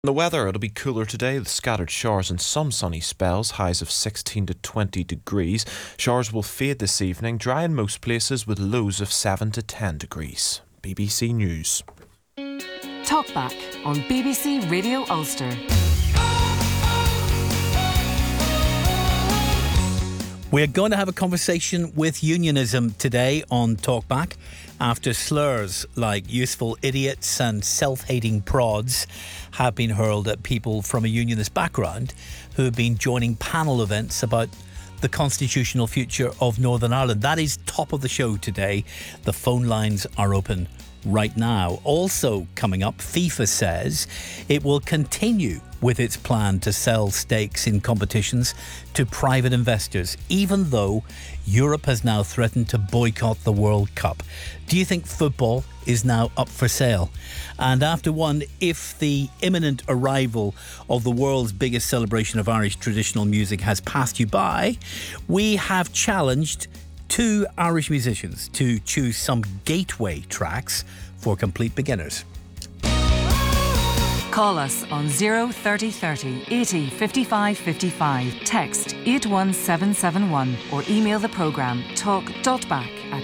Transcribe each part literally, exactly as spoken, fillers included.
The weather, it'll be cooler today with scattered showers and some sunny spells, highs of sixteen to twenty degrees. Showers will fade this evening, dry in most places with lows of seven to ten degrees. B B C News. Talkback on B B C Radio Ulster. We're going to have a conversation with unionism today on Talkback after slurs like useful idiots and self-hating prods have been hurled at people from a unionist background who have been joining panel events about the constitutional future of Northern Ireland. That is top of the show today. The phone lines are open right now. Also coming up, FIFA says it will continue with its plan to sell stakes in competitions to private investors, even though Europe has now threatened to boycott the World Cup. Do you think football is now up for sale? And after one, if the imminent arrival of the world's biggest celebration of Irish traditional music has passed you by, we have challenged two Irish musicians to choose some gateway tracks for complete beginners. Call us on zero thirty thirty eighty fifty-five fifty-five. Text eight one seven seven one or email the programme talk.back at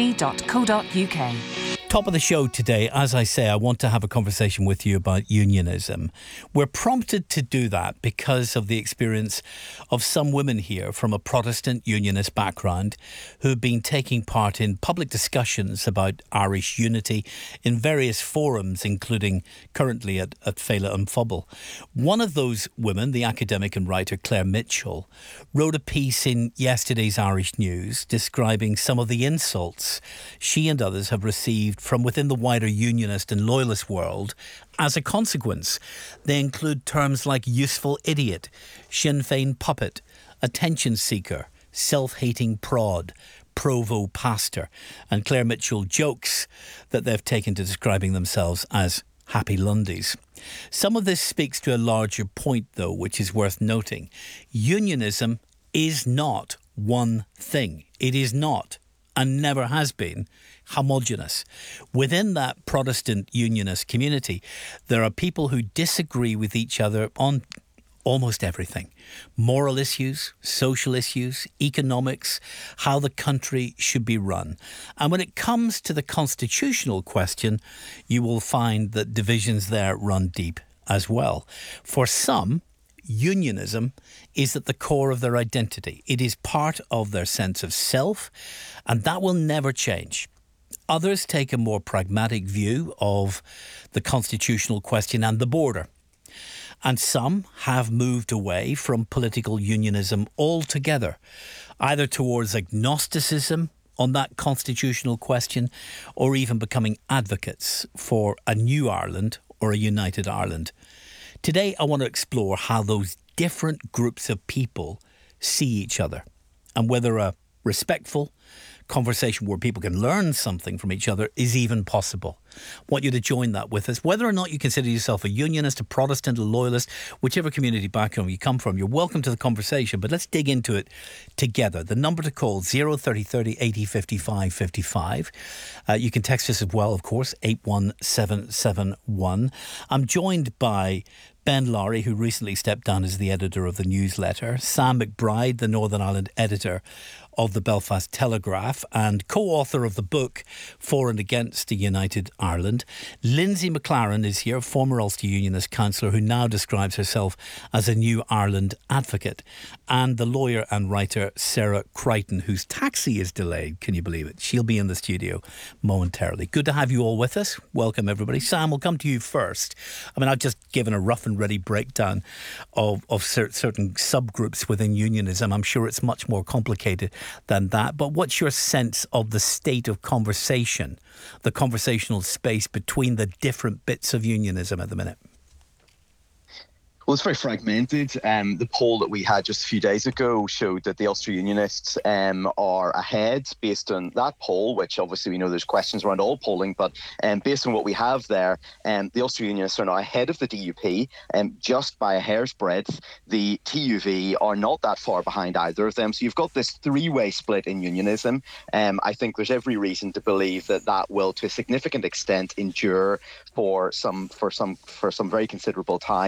bbc.co.uk. Top of the show today, as I say, I want to have a conversation with you about unionism. We're prompted to do that because of the experience of some women here from a Protestant unionist background who've been taking part in public discussions about Irish unity in various forums, including currently at, at Féile an Phobal. One of those women, the academic and writer Claire Mitchell, wrote a piece in yesterday's Irish News describing some of the insults she and others have received from within the wider unionist and loyalist world as a consequence. They include terms like useful idiot, Sinn Féin puppet, attention seeker, self-hating prod, provo pastor, and Claire Mitchell jokes that they've taken to describing themselves as happy Lundies. Some of this speaks to a larger point, though, which is worth noting. Unionism is not one thing. It is not, and never has been, homogenous. Within that Protestant unionist community, there are people who disagree with each other on almost everything. Moral issues, social issues, economics, how the country should be run. And when it comes to the constitutional question, you will find that divisions there run deep as well. For some, unionism is at the core of their identity. It is part of their sense of self, and that will never change. Others take a more pragmatic view of the constitutional question and the border. And some have moved away from political unionism altogether, either towards agnosticism on that constitutional question or even becoming advocates for a new Ireland or a united Ireland. Today, I want to explore how those different groups of people see each other and whether a respectful conversation where people can learn something from each other is even possible. I want you to join that with us. Whether or not you consider yourself a unionist, a Protestant, a loyalist, whichever community background you come from, you're welcome to the conversation, but let's dig into it together. The number to call, zero thirty thirty eighty fifty-five fifty-five. Uh, you can text us as well, of course, eight one seven seven one. I'm joined by Ben Lowry, who recently stepped down as the editor of the newsletter, Sam McBride, the Northern Ireland editor of the Belfast Telegraph and co-author of the book For and Against a United Ireland. Lindsay McLaren is here, former Ulster Unionist councillor who now describes herself as a New Ireland advocate. And the lawyer and writer Sarah Crichton, whose taxi is delayed. Can you believe it? She'll be in the studio momentarily. Good to have you all with us. Welcome, everybody. Sam, we'll come to you first. I mean, I've just given a rough and ready breakdown of, of certain subgroups within unionism. I'm sure it's much more complicated than that. But what's your sense of the state of conversation, the conversational space between the different bits of unionism at the minute? Well, it's very fragmented. Um, the poll that we had just a few days ago showed that the Ulster Unionists um, are ahead based on that poll, which obviously we know there's questions around all polling, but um, based on what we have there, um, the Ulster Unionists are now ahead of the D U P um, just by a hair's breadth. The T U V are not that far behind either of them. So you've got this three-way split in unionism. Um, I think there's every reason to believe that that will, to a significant extent, endure for some for some for some very considerable time.